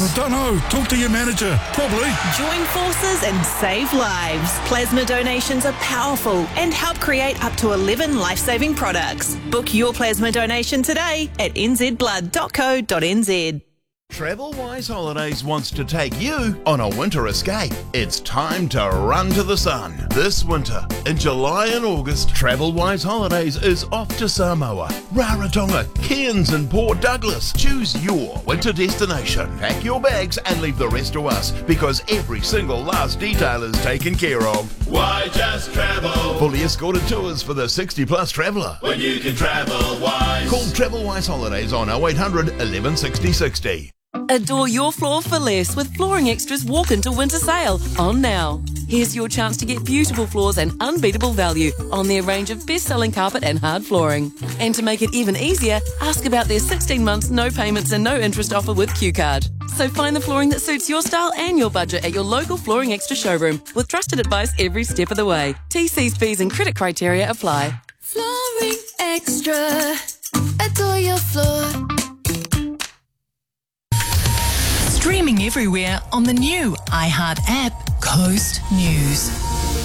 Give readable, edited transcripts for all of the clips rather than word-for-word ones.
I don't know. Talk to your manager. Probably. Join forces and save lives. Plasma donations are powerful and help create up to 11 life-saving products. Book your plasma donation today at nzblood.co.nz. TravelWise Holidays wants to take you on a winter escape. It's time to run to the sun. This winter, in July and August, TravelWise Holidays is off to Samoa, Rarotonga, Cairns and Port Douglas. Choose your winter destination. Pack your bags and leave the rest to us, because every single last detail is taken care of. Why just travel? Fully escorted tours for the 60-plus traveller. When you can travel wise. Call TravelWise Holidays on 0800 11 60 60. Adore your floor for less with Flooring Extra's Walk Into Winter Sale on now. Here's your chance to get beautiful floors and unbeatable value on their range of best-selling carpet and hard flooring. And to make it even easier, ask about their 16 months no payments and no interest offer with Q-Card. So find the flooring that suits your style and your budget at your local Flooring Extra showroom with trusted advice every step of the way. TCs, fees and credit criteria apply. Flooring Extra. Adore your floor. Streaming everywhere on the new iHeart app, Coast News.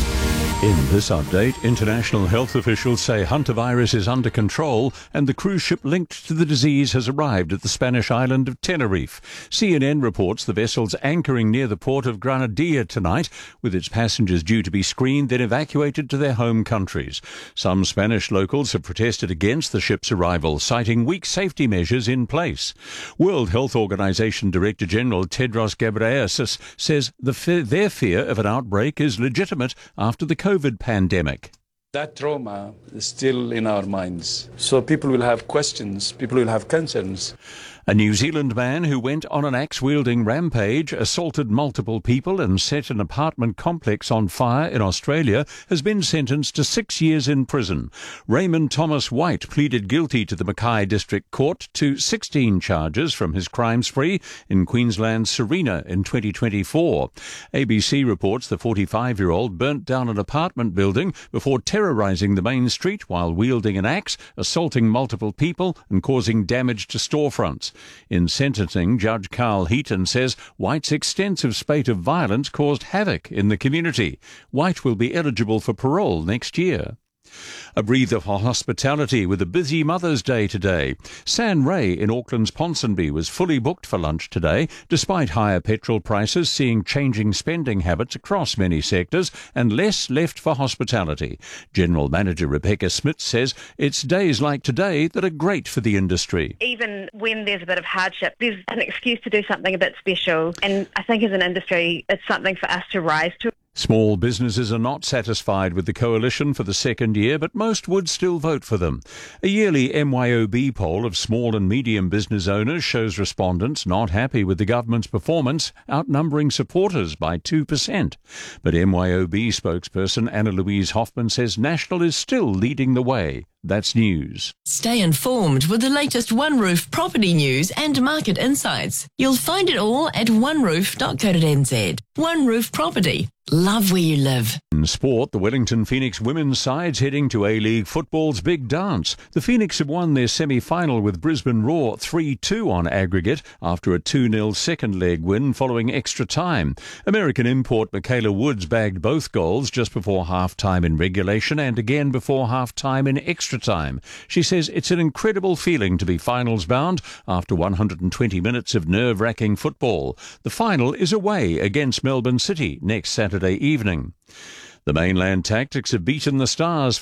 In this update, international health officials say hantavirus is under control and the cruise ship linked to the disease has arrived at the Spanish island of Tenerife. CNN reports the vessel's anchoring near the port of Granadilla tonight, with its passengers due to be screened, then evacuated to their home countries. Some Spanish locals have protested against the ship's arrival, citing weak safety measures in place. World Health Organization Director General Tedros Ghebreyesus says their fear of an outbreak is legitimate after the COVID pandemic. That trauma is still in our minds. So people will have questions, people will have concerns. A New Zealand man who went on an axe-wielding rampage, assaulted multiple people and set an apartment complex on fire in Australia has been sentenced to 6 years in prison. Raymond Thomas White pleaded guilty to the Mackay District Court to 16 charges from his crime spree in Queensland's Serena in 2024. ABC reports the 45-year-old burnt down an apartment building before terrorising the main street while wielding an axe, assaulting multiple people and causing damage to storefronts. In sentencing, Judge Carl Heaton says White's extensive spate of violence caused havoc in the community. White will be eligible for parole next year. A breather for hospitality with a busy Mother's Day today. San Ray in Auckland's Ponsonby was fully booked for lunch today, despite higher petrol prices seeing changing spending habits across many sectors and less left for hospitality. General Manager Rebecca Smith says it's days like today that are great for the industry. Even when there's a bit of hardship, there's an excuse to do something a bit special, and I think as an industry it's something for us to rise to. Small businesses are not satisfied with the coalition for the second year, but most would still vote for them. A yearly MYOB poll of small and medium business owners shows respondents not happy with the government's performance, outnumbering supporters by 2%. But MYOB spokesperson Anna Louise Hoffman says National is still leading the way. That's news. Stay informed with the latest One Roof property news and market insights. You'll find it all at oneroof.co.nz. One Roof Property. Love where you live. In sport, the Wellington Phoenix women's side's heading to A-League football's big dance. The Phoenix have won their semi-final with Brisbane Roar 3-2 on aggregate after a 2-0 second leg win following extra time. American import Michaela Woods bagged both goals just before half-time in regulation and again before half-time in extra time. She says it's an incredible feeling to be finals-bound after 120 minutes of nerve-wracking football. The final is away against Melbourne City next Saturday evening. The Mainland Tactics have beaten the Stars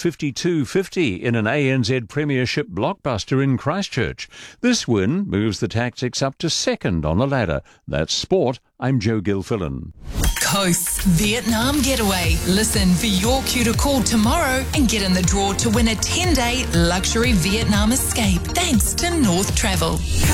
52-50 in an ANZ Premiership blockbuster in Christchurch. This win moves the Tactics up to second on the ladder. That's sport. I'm Joe Gilfillan. Coast's Vietnam Getaway. Listen for your cue to call tomorrow and get in the draw to win a 10-day luxury Vietnam escape thanks to North Travel.